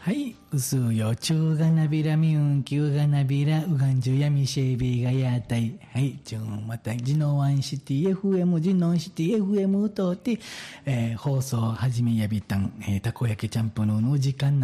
はい、うすうよ、ちゅうがなびらみうんきゅうがなびら、うがんじゅやみしえびがやたい。はい、ちゅんまた、ジノワンシティ FM、ジノンシティ FM とて、放送始めやびたん、たこ焼きチャンプのお時間